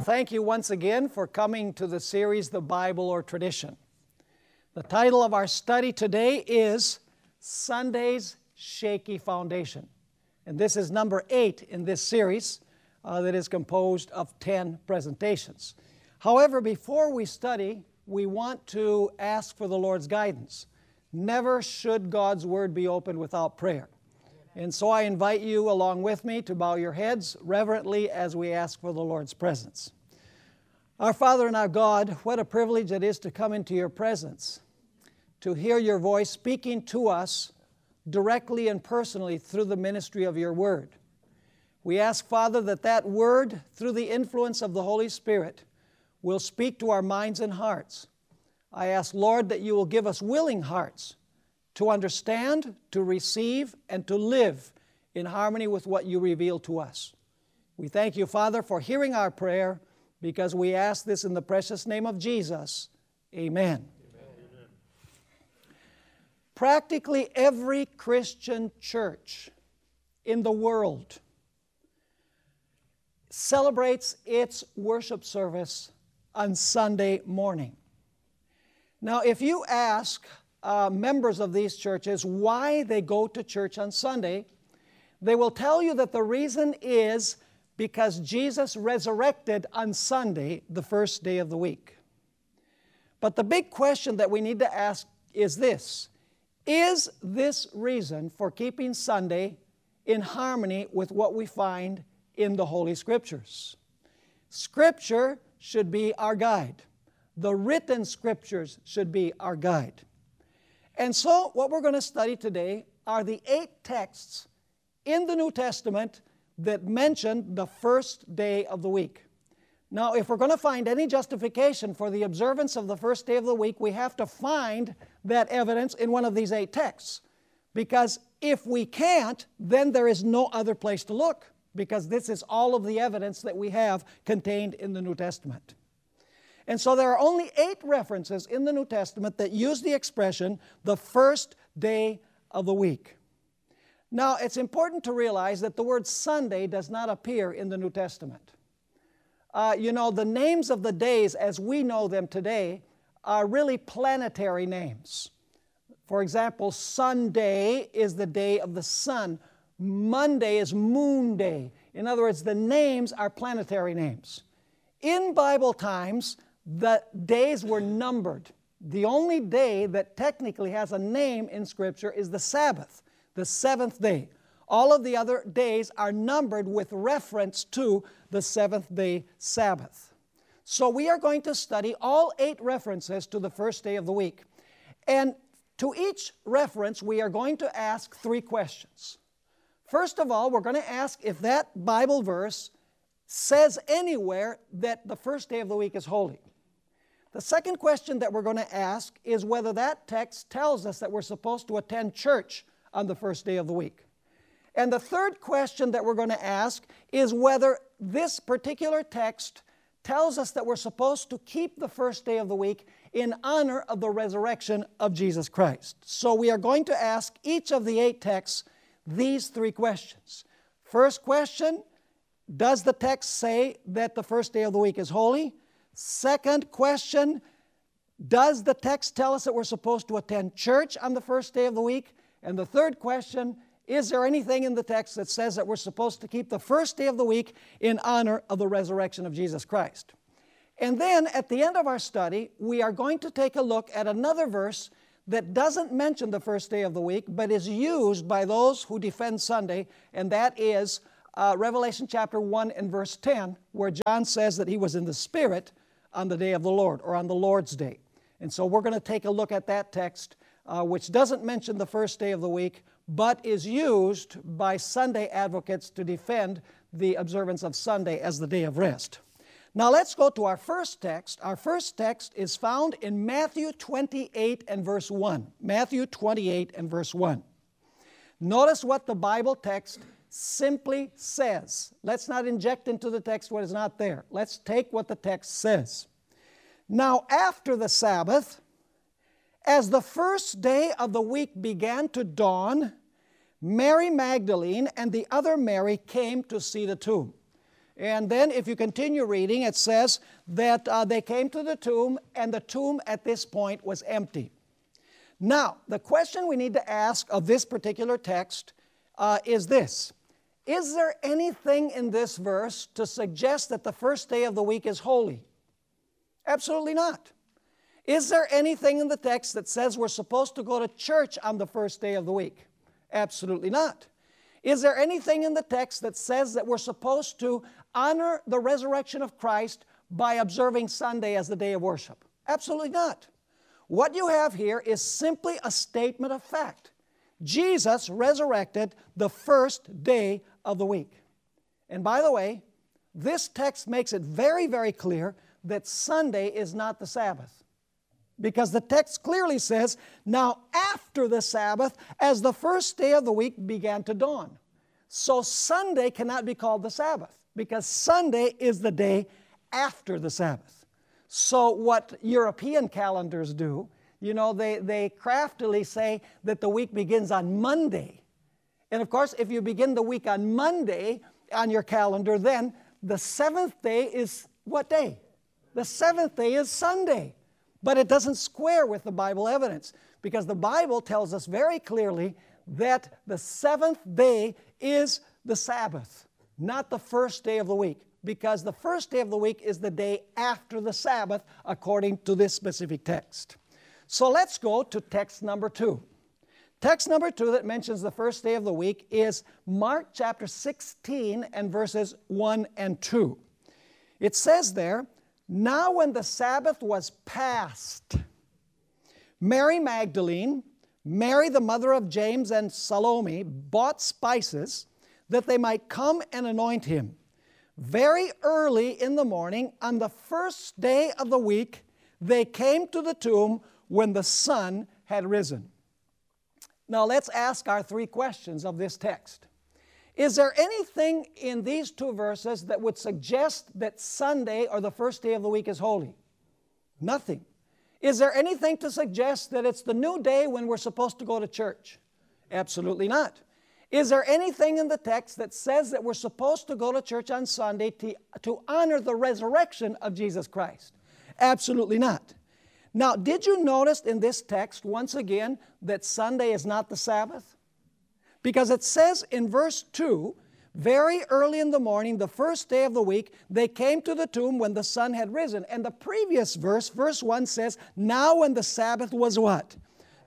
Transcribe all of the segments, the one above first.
thank you once again for coming to the series, The Bible or Tradition. The title of our study today is Sunday's Shaky Foundation. And this is number 8 in this series that is composed of 10 presentations. However, before we study, we want to ask for the Lord's guidance. Never should God's Word be opened without prayer. And so I invite you along with me to bow your heads reverently as we ask for the Lord's presence. Our Father and our God, what a privilege it is to come into your presence, to hear your voice speaking to us directly and personally through the ministry of your Word. We ask, Father, that that Word, through the influence of the Holy Spirit, will speak to our minds and hearts. I ask, Lord, that you will give us willing hearts to understand, to receive, and to live in harmony with what you reveal to us. We thank you, Father, for hearing our prayer, because we ask this in the precious name of Jesus. Amen. Amen. Practically every Christian church in the world celebrates its worship service on Sunday morning. Now, if you ask members of these churches why they go to church on Sunday, they will tell you that the reason is because Jesus resurrected on Sunday, the first day of the week. But the big question that we need to ask is this: is this reason for keeping Sunday in harmony with what we find in the Holy Scriptures? Scripture should be our guide. The written Scriptures should be our guide. And so what we're going to study today are the 8 texts in the New Testament that mention the first day of the week. Now, if we're going to find any justification for the observance of the first day of the week, we have to find that evidence in one of these 8 texts. Because if we can't, then there is no other place to look, because this is all of the evidence that we have contained in the New Testament. And so there are only 8 references in the New Testament that use the expression, the first day of the week. Now, it's important to realize that the word Sunday does not appear in the New Testament. The names of the days as we know them today are really planetary names. For example, Sunday is the day of the sun. Monday is moon day. In other words, the names are planetary names. In Bible times, the days were numbered. The only day that technically has a name in Scripture is the Sabbath, the 7th day. All of the other days are numbered with reference to the 7th day Sabbath. So we are going to study all 8 references to the first day of the week. And to each reference, we are going to ask 3 questions. First of all, we're going to ask if that Bible verse says anywhere that the first day of the week is holy. The second question that we're going to ask is whether that text tells us that we're supposed to attend church on the first day of the week. And the third question that we're going to ask is whether this particular text tells us that we're supposed to keep the first day of the week in honor of the resurrection of Jesus Christ. So we are going to ask each of the 8 texts these 3 questions. First question: does the text say that the first day of the week is holy? Second question: does the text tell us that we're supposed to attend church on the first day of the week? And the third question: is there anything in the text that says that we're supposed to keep the first day of the week in honor of the resurrection of Jesus Christ? And then at the end of our study, we are going to take a look at another verse that doesn't mention the first day of the week, but is used by those who defend Sunday, and that is Revelation chapter 1 and verse 10, where John says that he was in the Spirit on the day of the Lord, or on the Lord's day. And so we're going to take a look at that text, which doesn't mention the first day of the week, but is used by Sunday advocates to defend the observance of Sunday as the day of rest. Now let's go to our first text. Our first text is found in Matthew 28 and verse 1. Matthew 28 and verse 1. Notice what the Bible text simply says. Let's not inject into the text what is not there. Let's take what the text says. Now after the Sabbath, as the first day of the week began to dawn, Mary Magdalene and the other Mary came to see the tomb. And then if you continue reading, it says that they came to the tomb, and the tomb at this point was empty. Now, the question we need to ask of this particular text is this. Is there anything in this verse to suggest that the first day of the week is holy? Absolutely not. Is there anything in the text that says we're supposed to go to church on the first day of the week? Absolutely not. Is there anything in the text that says that we're supposed to honor the resurrection of Christ by observing Sunday as the day of worship? Absolutely not. What you have here is simply a statement of fact. Jesus resurrected the first day of the week. And by the way, this text makes it very, very clear that Sunday is not the Sabbath. Because the text clearly says, now after the Sabbath, as the first day of the week began to dawn. So Sunday cannot be called the Sabbath, because Sunday is the day after the Sabbath. So what European calendars do, they craftily say that the week begins on Monday. And of course, if you begin the week on Monday on your calendar, then the seventh day is what day? The seventh day is Sunday. But it doesn't square with the Bible evidence, because the Bible tells us very clearly that the seventh day is the Sabbath, not the first day of the week, because the first day of the week is the day after the Sabbath according to this specific text. So let's go to text number 2. Text number 2 that mentions the first day of the week is Mark chapter 16 and verses 1 and 2. It says there, now when the Sabbath was past, Mary Magdalene, Mary the mother of James, and Salome bought spices that they might come and anoint him. Very early in the morning, on the first day of the week, they came to the tomb when the sun had risen. Now let's ask our 3 questions of this text. Is there anything in these 2 verses that would suggest that Sunday or the first day of the week is holy? Nothing. Is there anything to suggest that it's the new day when we're supposed to go to church? Absolutely not. Is there anything in the text that says that we're supposed to go to church on Sunday to honor the resurrection of Jesus Christ? Absolutely not. Now, did you notice in this text, once again, that Sunday is not the Sabbath? Because it says in verse 2, very early in the morning, the first day of the week, they came to the tomb when the sun had risen. And the previous verse, verse 1 says, now when the Sabbath was what?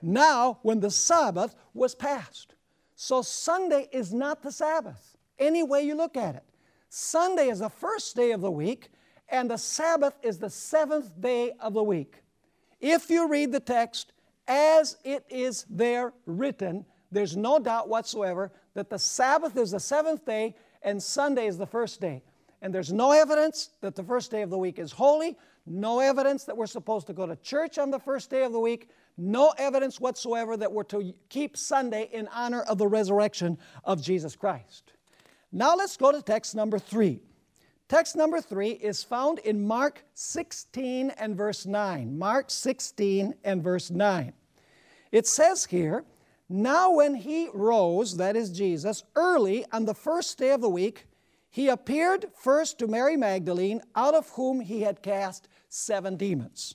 Now when the Sabbath was past. So Sunday is not the Sabbath, any way you look at it. Sunday is the first day of the week, and the Sabbath is the 7th day of the week. If you read the text as it is there written, there's no doubt whatsoever that the Sabbath is the 7th day and Sunday is the first day. And there's no evidence that the first day of the week is holy, no evidence that we're supposed to go to church on the first day of the week, no evidence whatsoever that we're to keep Sunday in honor of the resurrection of Jesus Christ. Now let's go to text number 3. Text number 3 is found in Mark 16 and verse 9. Mark 16 and verse 9. It says here, now when he rose, that is Jesus, early on the first day of the week, he appeared first to Mary Magdalene, out of whom he had cast 7 demons.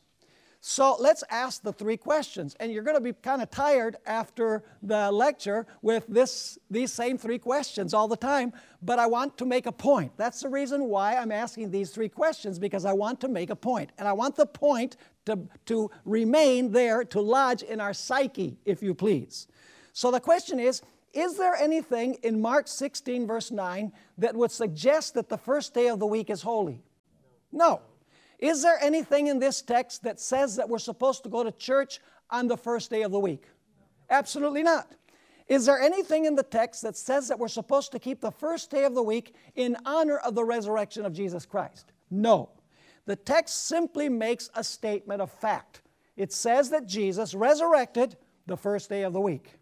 So let's ask the 3 questions. And you're going to be kind of tired after the lecture with these same 3 questions all the time, but I want to make a point. That's the reason why I'm asking these 3 questions, because I want to make a point. And I want the point to remain there, to lodge in our psyche, if you please. So the question is there anything in Mark 16 verse 9 that would suggest that the first day of the week is holy? No. Is there anything in this text that says that we're supposed to go to church on the first day of the week? Absolutely not. Is there anything in the text that says that we're supposed to keep the first day of the week in honor of the resurrection of Jesus Christ? No. The text simply makes a statement of fact. It says that Jesus resurrected the first day of the week.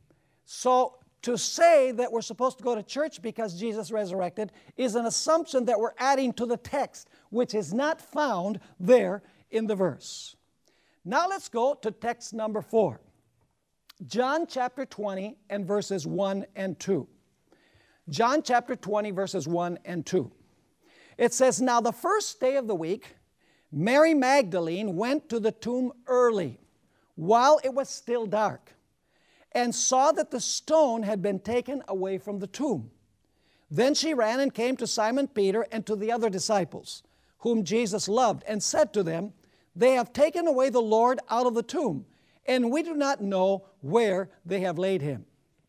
So to say that we're supposed to go to church because Jesus resurrected is an assumption that we're adding to the text, which is not found there in the verse. Now let's go to text number 4. John chapter 20 and verses 1 and 2. John chapter 20 verses 1 and 2. It says, "Now the first day of the week, Mary Magdalene went to the tomb early, while it was still dark, and saw that the stone had been taken away from the tomb. Then she ran and came to Simon Peter and to the other disciples, whom Jesus loved, and said to them, 'They have taken away the Lord out of the tomb, and we do not know where they have laid him.'"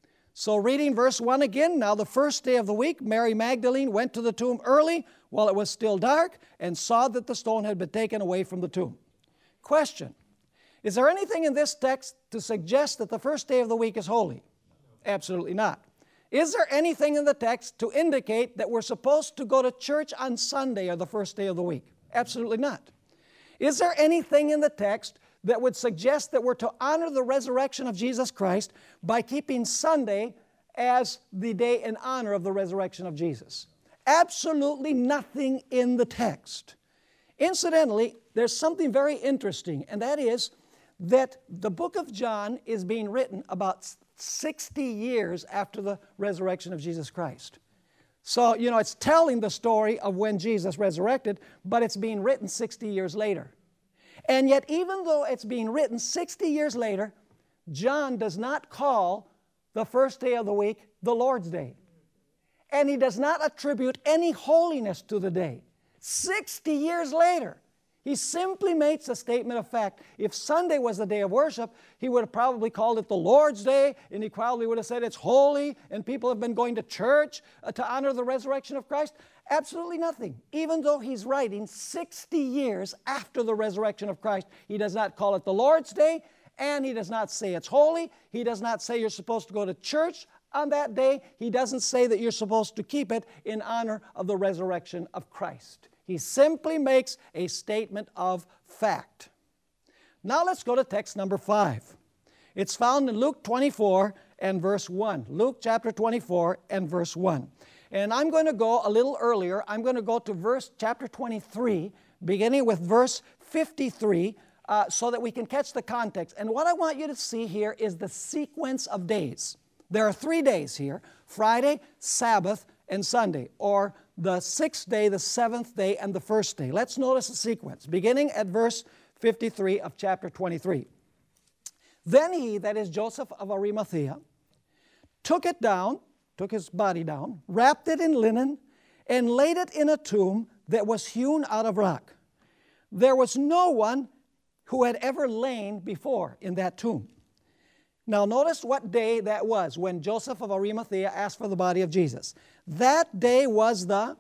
So reading verse 1 again, "Now the first day of the week, Mary Magdalene went to the tomb early, while it was still dark, and saw that the stone had been taken away from the tomb." Question: is there anything in this text to suggest that the first day of the week is holy? Absolutely not. Is there anything in the text to indicate that we're supposed to go to church on Sunday or the first day of the week? Absolutely not. Is there anything in the text that would suggest that we're to honor the resurrection of Jesus Christ by keeping Sunday as the day in honor of the resurrection of Jesus? Absolutely nothing in the text. Incidentally, there's something very interesting, and that is that the book of John is being written about 60 years after the resurrection of Jesus Christ. So, it's telling the story of when Jesus resurrected, but it's being written 60 years later. And yet, even though it's being written 60 years later, John does not call the first day of the week the Lord's Day. And he does not attribute any holiness to the day. 60 years later, he simply makes a statement of fact. If Sunday was the day of worship, he would have probably called it the Lord's Day, and he probably would have said it's holy, and people have been going to church to honor the resurrection of Christ. Absolutely nothing. Even though he's writing 60 years after the resurrection of Christ, he does not call it the Lord's Day, and he does not say it's holy. He does not say you're supposed to go to church on that day. He doesn't say that you're supposed to keep it in honor of the resurrection of Christ. He simply makes a statement of fact. Now let's go to text number 5. It's found in Luke 24 and verse 1. Luke chapter 24 and verse 1. And I'm going to go a little earlier. I'm going to go to chapter 23, beginning with verse 53, so that we can catch the context. And what I want you to see here is the sequence of days. There are 3 days here: Friday, Sabbath, and Sunday, or the 6th day, the 7th day, and the 1st day. Let's notice the sequence, beginning at verse 53 of chapter 23. "Then he," that is Joseph of Arimathea, took his body down, wrapped it in linen, and laid it in a tomb that was hewn out of rock. There was no one who had ever lain before in that tomb." Now notice what day that was when Joseph of Arimathea asked for the body of Jesus. That day was the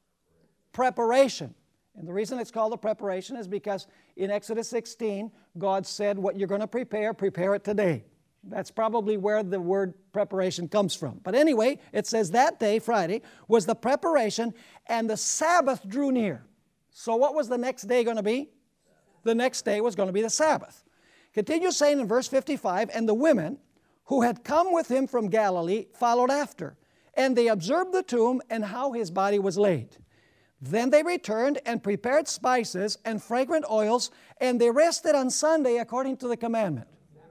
preparation. And the reason it's called the preparation is because in Exodus 16, God said, what you're going to prepare it today. That's probably where the word preparation comes from. But anyway, it says that day, Friday, was the preparation, and the Sabbath drew near. So what was the next day going to be? The next day was going to be the Sabbath. Continue saying in verse 55, "And the women who had come with him from Galilee followed after, and they observed the tomb and how his body was laid. Then they returned and prepared spices and fragrant oils, and they rested on Sunday according to the commandment."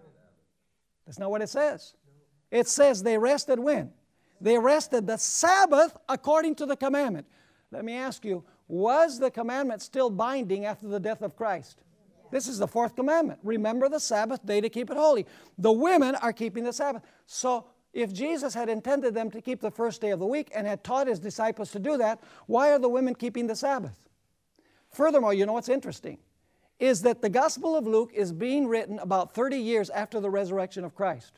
That's not what it says. It says they rested when? They rested the Sabbath according to the commandment. Let me ask you, was the commandment still binding after the death of Christ? This is the 4th commandment. Remember the Sabbath day to keep it holy. The women are keeping the Sabbath. So if Jesus had intended them to keep the first day of the week and had taught his disciples to do that, why are the women keeping the Sabbath? Furthermore, you know what's interesting? Is that the Gospel of Luke is being written about 30 years after the resurrection of Christ.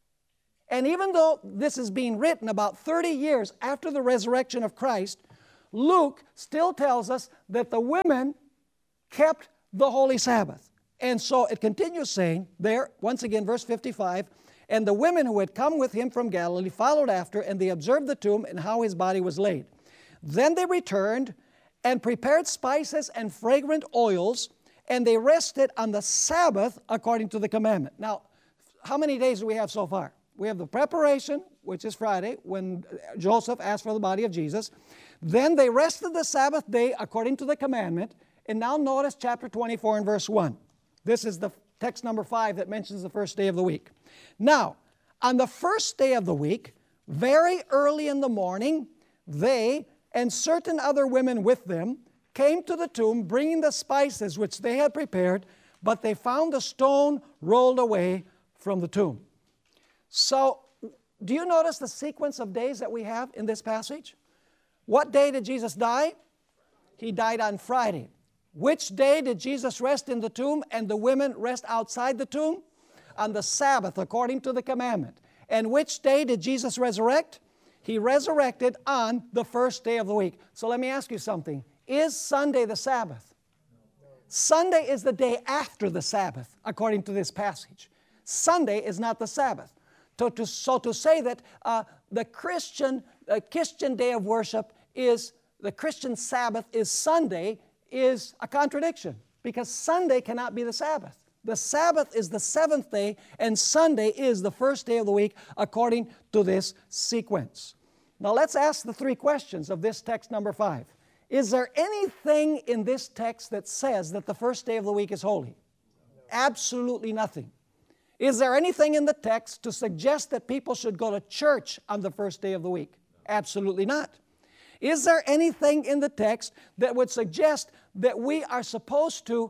And even though this is being written about 30 years after the resurrection of Christ, Luke still tells us that the women kept the holy Sabbath. And so it continues saying there, once again, verse 55, "And the women who had come with him from Galilee followed after, and they observed the tomb and how his body was laid. Then they returned and prepared spices and fragrant oils, and they rested on the Sabbath according to the commandment." Now, how many days do we have so far? We have the preparation, which is Friday, when Joseph asked for the body of Jesus. Then they rested the Sabbath day according to the commandment. And now notice chapter 24 and verse 1. This is the text number 5 that mentions the first day of the week. "Now, on the first day of the week, very early in the morning, they and certain other women with them came to the tomb, bringing the spices which they had prepared, but they found the stone rolled away from the tomb. So, do you notice the sequence of days that we have in this passage? What day did Jesus die? He died on Friday. Which day did Jesus rest in the tomb and the women rest outside the tomb? On the Sabbath, according to the commandment. And which day did Jesus resurrect? He resurrected on the first day of the week. So let me ask you something. Is Sunday the Sabbath? Sunday is the day after the Sabbath, according to this passage. Sunday is not the Sabbath. So to say that the Christian day of worship is, the Christian Sabbath is Sunday, is a contradiction, because Sunday cannot be the Sabbath. The Sabbath is the seventh day, and Sunday is the first day of the week, according to this sequence. Now let's ask the three questions of this text number 5. Is there anything in this text that says that the first day of the week is holy? Absolutely nothing. Is there anything in the text to suggest that people should go to church on the first day of the week? Absolutely not. Is there anything in the text that would suggest that we are supposed to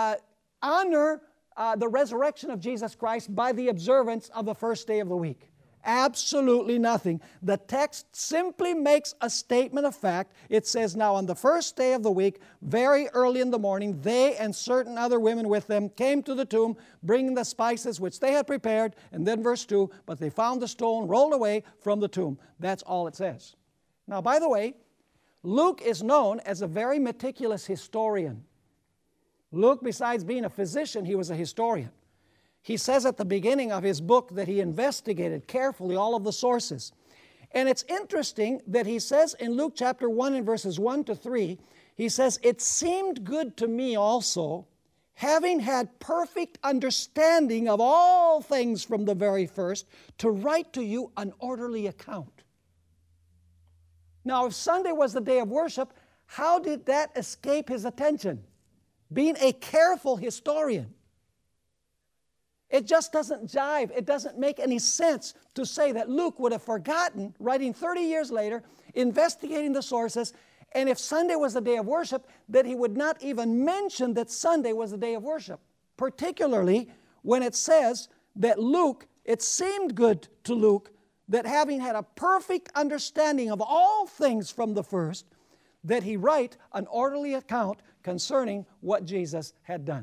honor the resurrection of Jesus Christ by the observance of the first day of the week? Absolutely nothing. The text simply makes a statement of fact. It says, now on the first day of the week, very early in the morning, they and certain other women with them came to the tomb, bringing the spices which they had prepared. And then verse 2, but they found the stone rolled away from the tomb. That's all it says. Now, by the way, Luke is known as a very meticulous historian. Luke, besides being a physician, he was a historian. He says at the beginning of his book that he investigated carefully all of the sources. And it's interesting that he says in Luke chapter 1 and verses 1 to 3, he says, it seemed good to me also, having had perfect understanding of all things from the very first, to write to you an orderly account. Now, if Sunday was the day of worship, how did that escape his attention? Being a careful historian. It just doesn't jive. It doesn't make any sense to say that Luke would have forgotten, writing 30 years later, investigating the sources, and if Sunday was the day of worship, that he would not even mention that Sunday was the day of worship. Particularly when it says that Luke, it seemed good to Luke, that having had a perfect understanding of all things from the first, that he write an orderly account concerning what Jesus had done.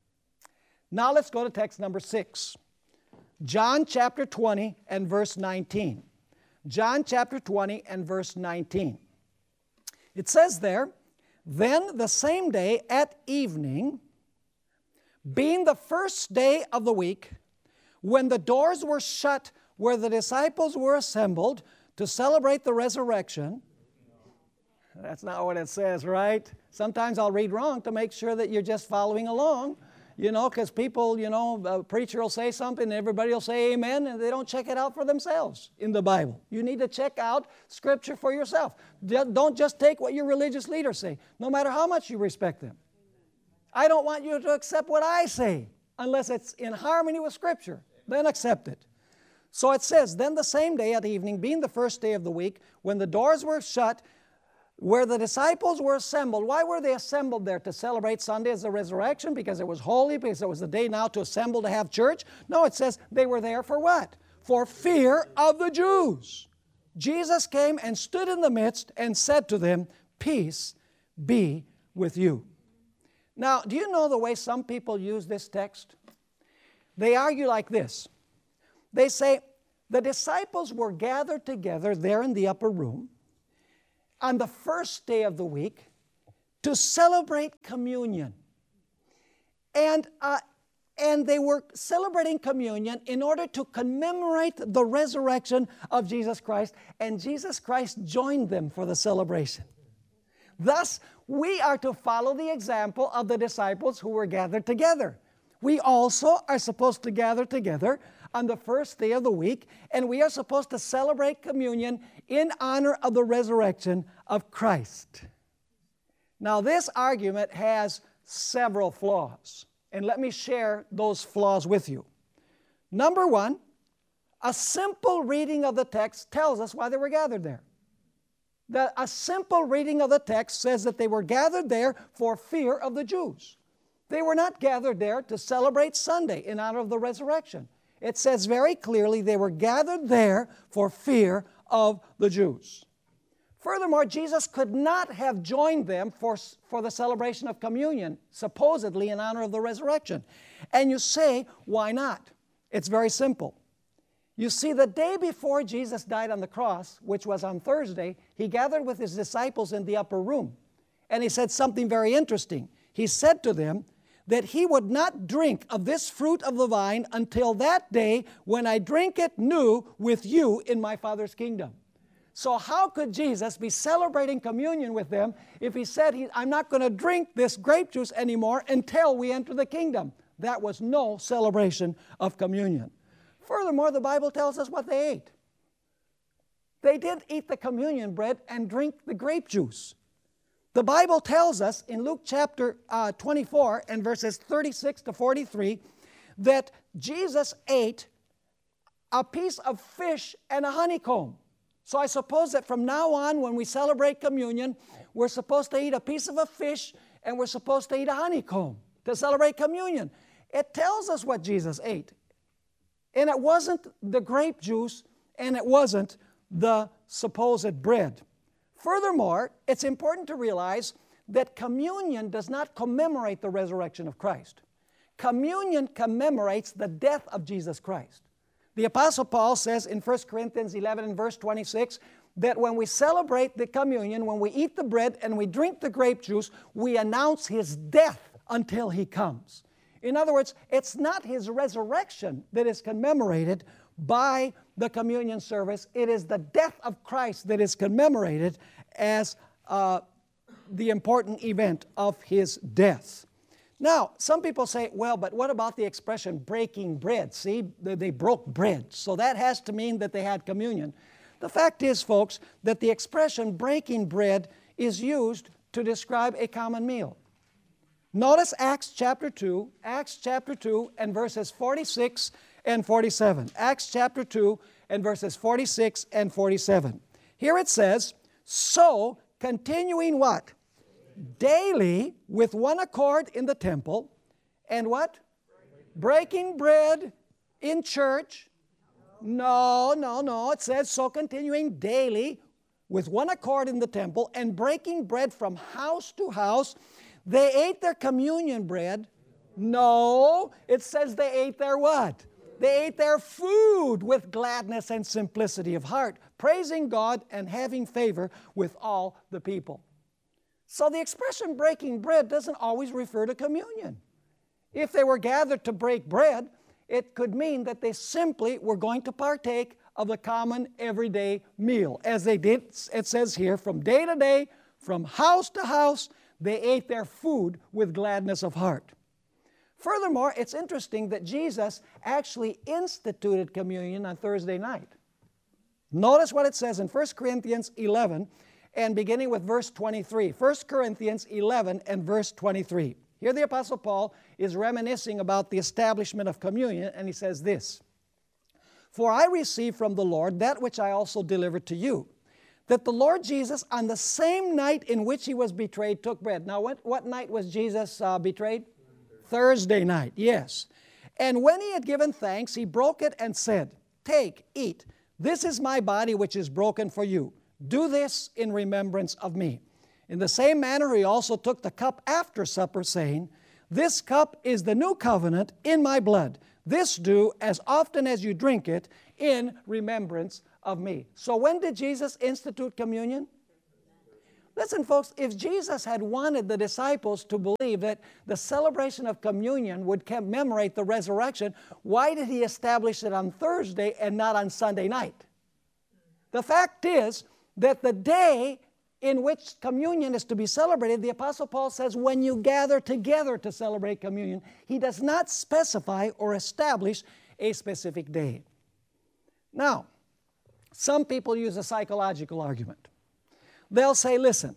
Now let's go to text number 6. John chapter 20 and verse 19. John chapter 20 and verse 19. It says there, then the same day at evening, being the first day of the week, when the doors were shut where the disciples were assembled to celebrate the resurrection. That's not what it says, right? Sometimes I'll read wrong to make sure that you're just following along, because people, a preacher will say something and everybody will say amen, and they don't check it out for themselves in the Bible. You need to check out Scripture for yourself. Don't just take what your religious leaders say, no matter how much you respect them. I don't want you to accept what I say unless it's in harmony with Scripture. Then accept it. So it says, then the same day at evening, being the first day of the week, when the doors were shut, where the disciples were assembled. Why were they assembled there? To celebrate Sunday as the resurrection? Because it was holy? Because it was the day now to assemble to have church? No, it says they were there for what? For fear of the Jews. Jesus came and stood in the midst and said to them, peace be with you. Now, do you know the way some people use this text? They argue like this. They say, the disciples were gathered together there in the upper room on the first day of the week to celebrate communion. And they were celebrating communion in order to commemorate the resurrection of Jesus Christ, and Jesus Christ joined them for the celebration. Thus, we are to follow the example of the disciples who were gathered together. We also are supposed to gather together on the first day of the week, and we are supposed to celebrate communion in honor of the resurrection of Christ. Now, this argument has several flaws, and let me share those flaws with you. Number one, a simple reading of the text tells us why they were gathered there. A simple reading of the text says that they were gathered there for fear of the Jews. They were not gathered there to celebrate Sunday in honor of the resurrection. It says very clearly they were gathered there for fear of the Jews. Furthermore, Jesus could not have joined them for the celebration of communion, supposedly in honor of the resurrection. And you say, why not? It's very simple. You see, the day before Jesus died on the cross, which was on Thursday, he gathered with his disciples in the upper room. And he said something very interesting. He said to them that he would not drink of this fruit of the vine until that day when I drink it new with you in my Father's kingdom. So how could Jesus be celebrating communion with them if he said, I'm not going to drink this grape juice anymore until we enter the kingdom? That was no celebration of communion. Furthermore, the Bible tells us what they ate. They did eat the communion bread and drink the grape juice. The Bible tells us in Luke chapter 24 and verses 36 to 43 that Jesus ate a piece of fish and a honeycomb. So I suppose that from now on, when we celebrate communion, we're supposed to eat a piece of a fish and we're supposed to eat a honeycomb to celebrate communion. It tells us what Jesus ate. And it wasn't the grape juice and it wasn't the supposed bread. Furthermore, it's important to realize that communion does not commemorate the resurrection of Christ. Communion commemorates the death of Jesus Christ. The Apostle Paul says in 1 Corinthians 11 and verse 26 that when we celebrate the communion, when we eat the bread and we drink the grape juice, we announce his death until he comes. In other words, it's not his resurrection that is commemorated by the communion service. It is the death of Christ that is commemorated as the important event of his death. Now, some people say, well, but what about the expression breaking bread? See, they broke bread, so that has to mean that they had communion. The fact is, folks, that the expression breaking bread is used to describe a common meal. Notice Acts chapter 2 and verses 46 and 47. Acts chapter 2 and verses 46 and 47. Here it says, so continuing what? Daily with one accord in the temple, and what? Breaking bread in church. No. It says, so continuing daily with one accord in the temple and breaking bread from house to house. They ate their communion bread. No, it says they ate their what? They ate their food with gladness and simplicity of heart, praising God and having favor with all the people. So the expression breaking bread doesn't always refer to communion. If they were gathered to break bread, it could mean that they simply were going to partake of the common everyday meal. As they did, it says here, from day to day, from house to house, they ate their food with gladness of heart. Furthermore, it's interesting that Jesus actually instituted communion on Thursday night. Notice what it says in 1 Corinthians 11 and beginning with verse 23. 1 Corinthians 11 and verse 23. Here the Apostle Paul is reminiscing about the establishment of communion, and he says this, for I received from the Lord that which I also delivered to you, that the Lord Jesus, on the same night in which he was betrayed, took bread. Now, what night was Jesus betrayed? Thursday night, yes. And when he had given thanks, he broke it and said, take, eat. This is my body which is broken for you. Do this in remembrance of me. In the same manner, he also took the cup after supper, saying, this cup is the new covenant in my blood. This do as often as you drink it in remembrance of me. So when did Jesus institute communion? Listen, folks, if Jesus had wanted the disciples to believe that the celebration of communion would commemorate the resurrection, why did he establish it on Thursday and not on Sunday night? The fact is that the day in which communion is to be celebrated, the Apostle Paul says, when you gather together to celebrate communion, he does not specify or establish a specific day. Now, some people use a psychological argument. They'll say, listen,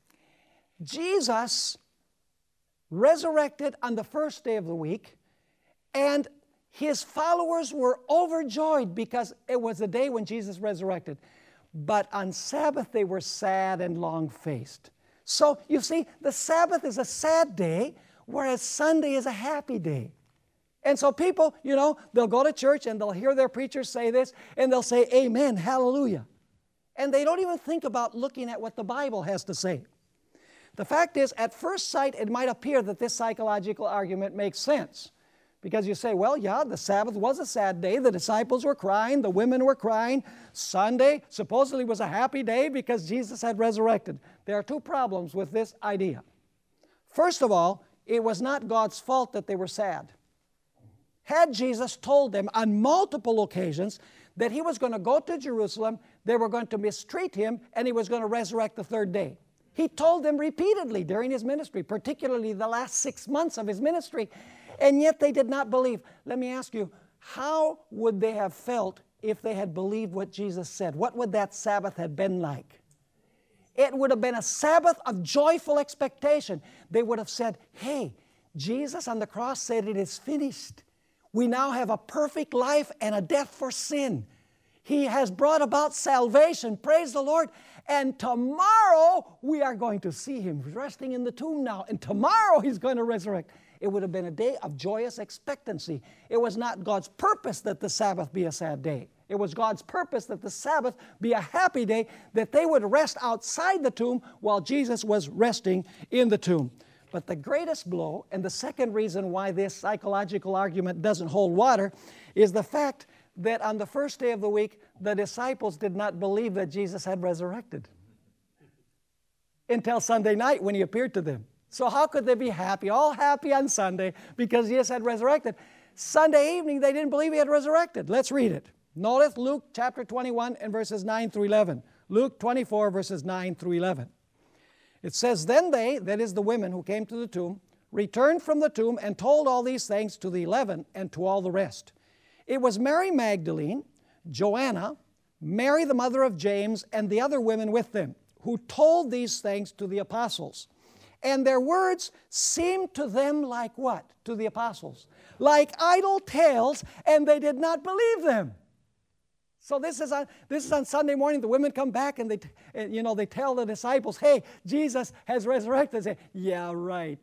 Jesus resurrected on the first day of the week, and his followers were overjoyed because it was the day when Jesus resurrected. but on Sabbath they were sad and long-faced. So you see, the Sabbath is a sad day, whereas Sunday is a happy day. And so people, they'll go to church and they'll hear their preacher say this, and they'll say, amen, hallelujah. And they don't even think about looking at what the Bible has to say. The fact is, at first sight, it might appear that this psychological argument makes sense. Because you say, well, yeah, the Sabbath was a sad day. The disciples were crying. The women were crying. Sunday supposedly was a happy day because Jesus had resurrected. There are two problems with this idea. First of all, it was not God's fault that they were sad. Had Jesus told them on multiple occasions that He was going to go to Jerusalem, they were going to mistreat Him, and He was going to resurrect the third day. He told them repeatedly during His ministry, particularly the last 6 months of His ministry, and yet they did not believe. Let me ask you, how would they have felt if they had believed what Jesus said? What would that Sabbath have been like? It would have been a Sabbath of joyful expectation. They would have said, hey, Jesus on the cross said it is finished. We now have a perfect life and a death for sin. He has brought about salvation. Praise the Lord. And tomorrow we are going to see Him resting in the tomb now. And tomorrow He's going to resurrect. It would have been a day of joyous expectancy. It was not God's purpose that the Sabbath be a sad day. It was God's purpose that the Sabbath be a happy day, that they would rest outside the tomb while Jesus was resting in the tomb. But the greatest blow, and the second reason why this psychological argument doesn't hold water, is the fact that on the first day of the week, the disciples did not believe that Jesus had resurrected until Sunday night when He appeared to them. So how could they be happy, all happy on Sunday because Jesus had resurrected? Sunday evening, they didn't believe He had resurrected. Let's read it. Notice Luke chapter 21 and verses 9 through 11. Luke 24 verses 9 through 11. It says, then they, that is the women who came to the tomb, returned from the tomb and told all these things to the 11 and to all the rest. It was Mary Magdalene, Joanna, Mary the mother of James, and the other women with them, who told these things to the apostles. And their words seemed to them like what? To the apostles. Like idle tales, and they did not believe them. So this is on Sunday morning. The women come back and they tell the disciples, hey, Jesus has resurrected. They say, yeah, right.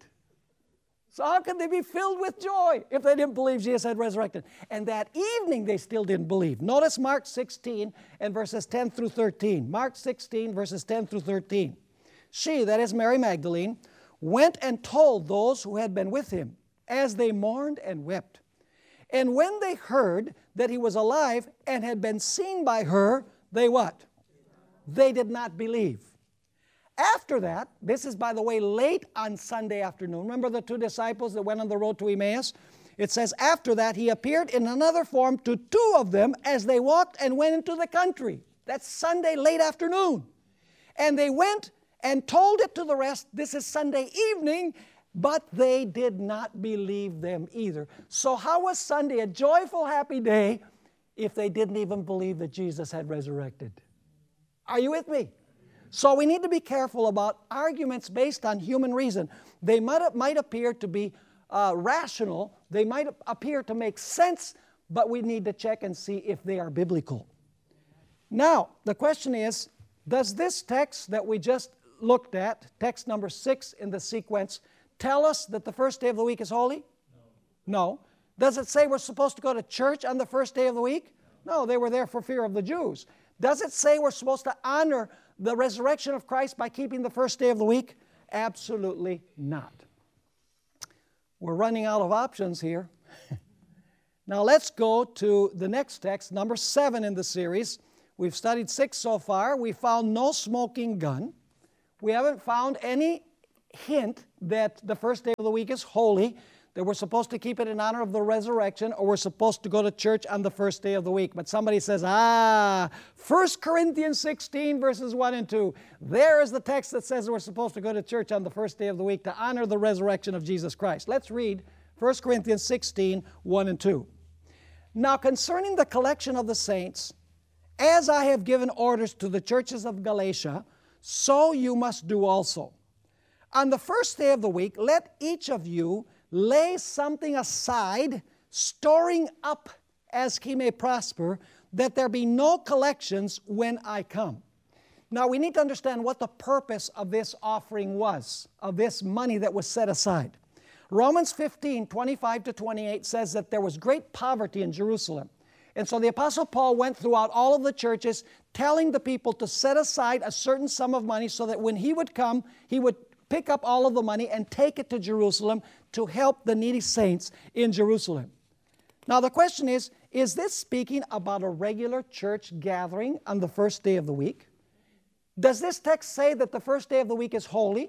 So how could they be filled with joy if they didn't believe Jesus had resurrected? And that evening they still didn't believe. Notice Mark 16 and verses 10 through 13. Mark 16 verses 10 through 13. She, that is Mary Magdalene, went and told those who had been with Him, as they mourned and wept. And when they heard that He was alive and had been seen by her, they what? They did not believe. After that, this is, by the way, late on Sunday afternoon. Remember the two disciples that went on the road to Emmaus? It says, after that, He appeared in another form to two of them as they walked and went into the country. That's Sunday late afternoon. And they went and told it to the rest. This is Sunday evening, but they did not believe them either. So how was Sunday a joyful, happy day if they didn't even believe that Jesus had resurrected? Are you with me? So we need to be careful about arguments based on human reason. They might appear to be rational. They might appear to make sense, but we need to check and see if they are biblical. Now, the question is, does this text that we just looked at, text number 6 in the sequence, tell us that the first day of the week is holy? No. Does it say we're supposed to go to church on the first day of the week? No, they were there for fear of the Jews. Does it say we're supposed to honor the resurrection of Christ by keeping the first day of the week? Absolutely not. We're running out of options here. Now let's go to the next text, number 7 in the series. We've studied 6 so far. We found no smoking gun. We haven't found any hint that the first day of the week is holy, that we're supposed to keep it in honor of the resurrection, or we're supposed to go to church on the first day of the week. But somebody says, 1 Corinthians 16 verses 1 and 2. There is the text that says we're supposed to go to church on the first day of the week to honor the resurrection of Jesus Christ. Let's read 1 Corinthians 16, 1 and 2. Now concerning the collection of the saints, as I have given orders to the churches of Galatia, so you must do also. On the first day of the week, let each of you lay something aside, storing up as he may prosper, that there be no collections when I come. Now we need to understand what the purpose of this offering was, of this money that was set aside. Romans 15, 25 to 28 says that there was great poverty in Jerusalem. And so the Apostle Paul went throughout all of the churches telling the people to set aside a certain sum of money so that when he would come, he would pick up all of the money and take it to Jerusalem to help the needy saints in Jerusalem. Now the question is this speaking about a regular church gathering on the first day of the week? Does this text say that the first day of the week is holy?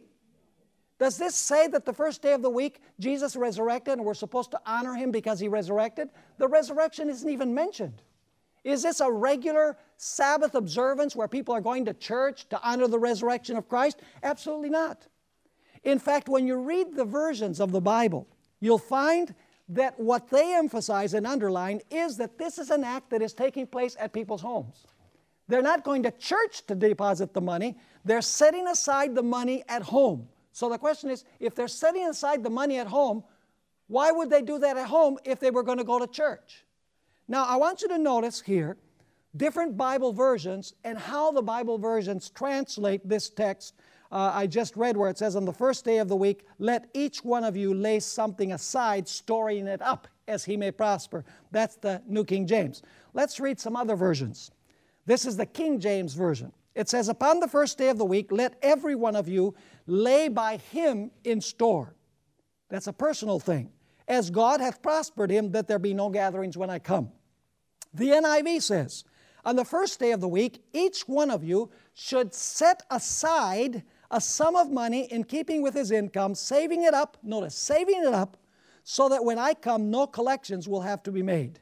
Does this say that the first day of the week Jesus resurrected and we're supposed to honor Him because He resurrected? The resurrection isn't even mentioned. Is this a regular Sabbath observance where people are going to church to honor the resurrection of Christ? Absolutely not. In fact, when you read the versions of the Bible, you'll find that what they emphasize and underline is that this is an act that is taking place at people's homes. They're not going to church to deposit the money. They're setting aside the money at home. So the question is, if they're setting aside the money at home, why would they do that at home if they were going to go to church? Now, I want you to notice here different Bible versions and how the Bible versions translate this text. I just read where it says, on the first day of the week, let each one of you lay something aside, storing it up as he may prosper. That's the New King James. Let's read some other versions. This is the King James Version. It says, upon the first day of the week, let every one of you lay by him in store. That's a personal thing. As God hath prospered him, that there be no gatherings when I come. The NIV says, on the first day of the week, each one of you should set aside a sum of money in keeping with his income, saving it up, notice, saving it up, so that when I come, no collections will have to be made.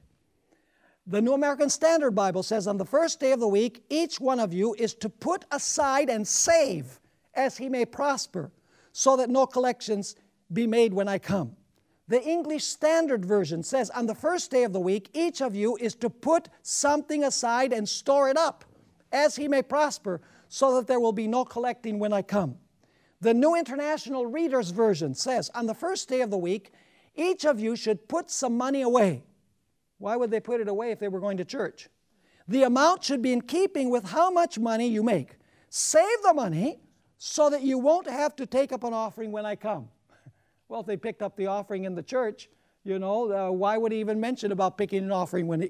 The New American Standard Bible says, on the first day of the week, each one of you is to put aside and save as he may prosper, so that no collections be made when I come. The English Standard Version says, on the first day of the week, each of you is to put something aside and store it up as he may prosper, so that there will be no collecting when I come. The New International Reader's Version says, on the first day of the week, each of you should put some money away. Why would they put it away if they were going to church? The amount should be in keeping with how much money you make. Save the money so that you won't have to take up an offering when I come. Well, if they picked up the offering in the church, why would he even mention about picking up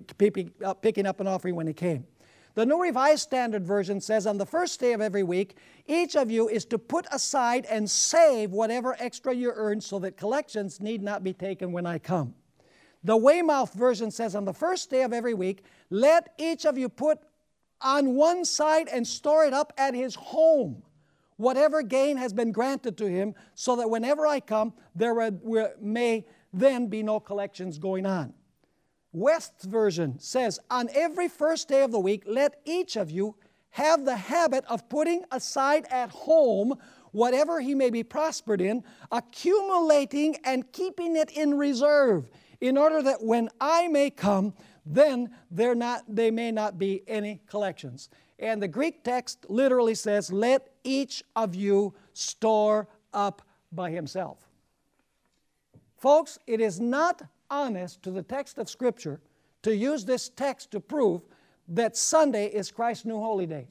an offering when he came? The New Revised Standard Version says, on the first day of every week, each of you is to put aside and save whatever extra you earn so that collections need not be taken when I come. The Weymouth Version says, on the first day of every week, let each of you put on one side and store it up at his home, whatever gain has been granted to him, so that whenever I come, there may then be no collections going on. West's Version says, on every first day of the week, let each of you have the habit of putting aside at home whatever he may be prospered in, accumulating and keeping it in reserve, in order that when I may come, then there may not be any collections. And the Greek text literally says, let each of you store up by himself. Folks, it is not honest to the text of Scripture to use this text to prove that Sunday is Christ's new holy day.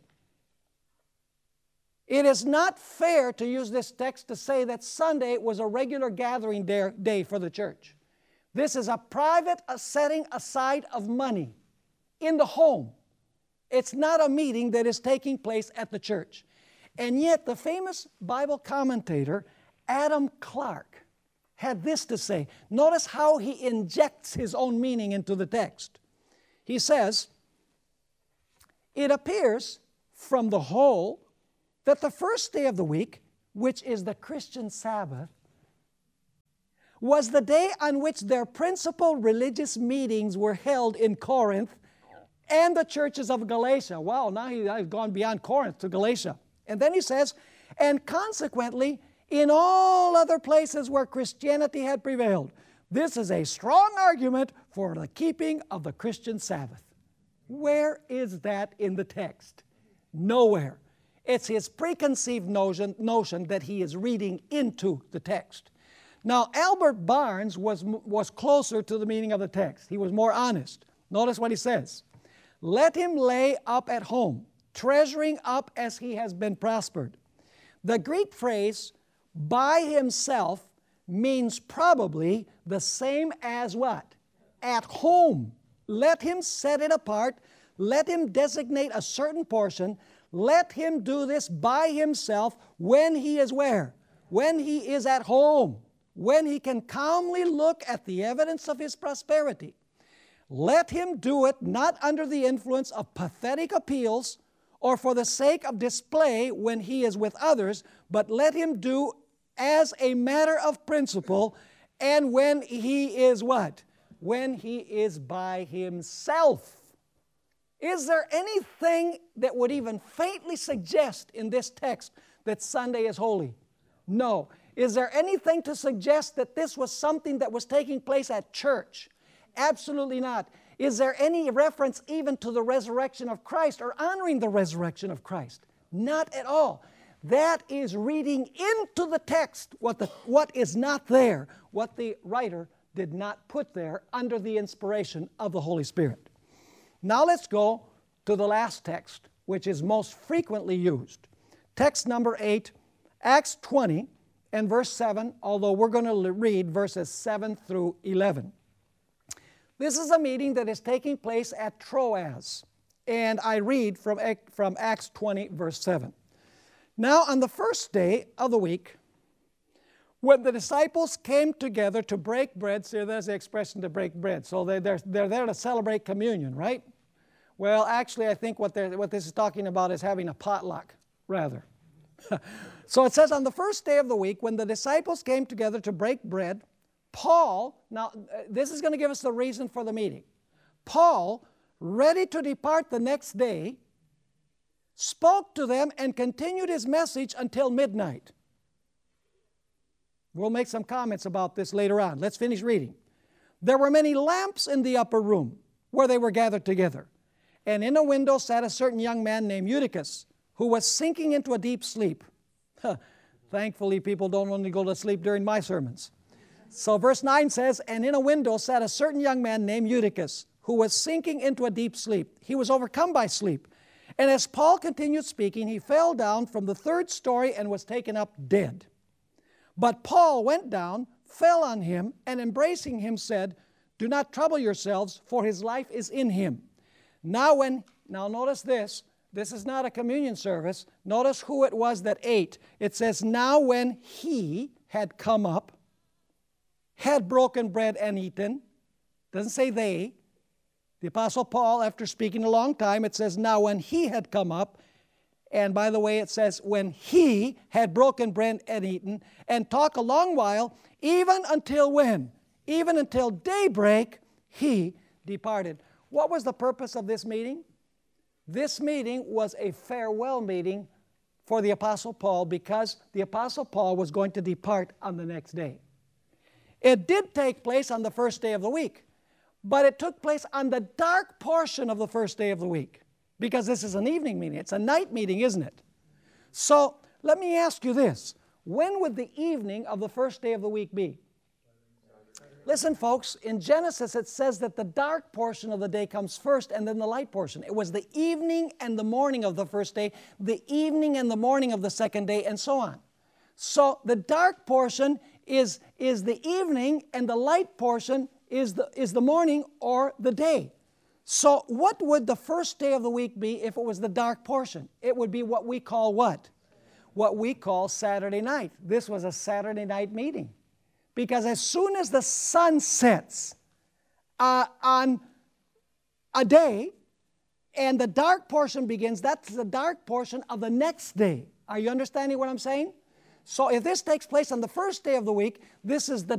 It is not fair to use this text to say that Sunday was a regular gathering day for the church. This is a private setting aside of money in the home. It's not a meeting that is taking place at the church. And yet the famous Bible commentator Adam Clarke had this to say. Notice how he injects his own meaning into the text. He says, it appears from the whole that the first day of the week, which is the Christian Sabbath, was the day on which their principal religious meetings were held in Corinth and the churches of Galatia. Wow, now he's gone beyond Corinth to Galatia. And then he says, and consequently, in all other places where Christianity had prevailed. This is a strong argument for the keeping of the Christian Sabbath. Where is that in the text? Nowhere. It's his preconceived notion that he is reading into the text. Now, Albert Barnes was closer to the meaning of the text. He was more honest. Notice what he says. let him lay up at home, treasuring up as he has been prospered. The Greek phrase, by himself, means probably the same as what? At home. Let him set it apart. Let him designate a certain portion. Let him do this by himself when he is where? When he is at home. When he can calmly look at the evidence of his prosperity. Let him do it not under the influence of pathetic appeals or for the sake of display when he is with others, but let him do as a matter of principle, and when he is what? When he is by himself. Is there anything that would even faintly suggest in this text that Sunday is holy? No. Is there anything to suggest that this was something that was taking place at church? Absolutely not. Is there any reference even to the resurrection of Christ or honoring the resurrection of Christ? Not at all. That is reading into the text what is not there, what the writer did not put there under the inspiration of the Holy Spirit. Now let's go to the last text, which is most frequently used. Text number 8, Acts 20 and verse 7, although we're going to read verses 7 through 11. This is a meeting that is taking place at Troas, and I read from Acts 20, verse 7. Now on the first day of the week, when the disciples came together to break bread, see, there's the expression to break bread. So they're there to celebrate communion, right? Well, actually, I think what this is talking about is having a potluck, rather. So it says, on the first day of the week, when the disciples came together to break bread, Paul, now this is going to give us the reason for the meeting. Paul, ready to depart the next day, spoke to them and continued his message until midnight. We'll make some comments about this later on. Let's finish reading. There were many lamps in the upper room where they were gathered together. And in a window sat a certain young man named Eutychus, who was sinking into a deep sleep. Thankfully, people don't only go to sleep during my sermons. So verse 9 says, and in a window sat a certain young man named Eutychus, who was sinking into a deep sleep. He was overcome by sleep. And as Paul continued speaking, he fell down from the third story and was taken up dead. But Paul went down, fell on him, and embracing him said, do not trouble yourselves, for his life is in him. Now notice this. This is not a communion service. Notice who it was that ate. It says, now when he had come up, had broken bread and eaten. Doesn't say they. The Apostle Paul, after speaking a long time, it says, now when he had come up, and by the way, it says, when he had broken bread and eaten, and talked a long while, even until when? Even until daybreak, he departed. What was the purpose of this meeting? This meeting was a farewell meeting for the Apostle Paul because the Apostle Paul was going to depart on the next day. It did take place on the first day of the week, but it took place on the dark portion of the first day of the week because this is an evening meeting. It's a night meeting, isn't it? So let me ask you this. When would the evening of the first day of the week be? Listen, folks, in Genesis it says that the dark portion of the day comes first and then the light portion. It was the evening and the morning of the first day, the evening and the morning of the second day, and so on. So the dark portion is the evening and the light portion is the morning or the day. So what would the first day of the week be if it was the dark portion? It would be what we call what? What we call Saturday night. This was a Saturday night meeting. Because as soon as the sun sets on a day and the dark portion begins, that's the dark portion of the next day. Are you understanding what I'm saying? So if this takes place on the first day of the week, this is the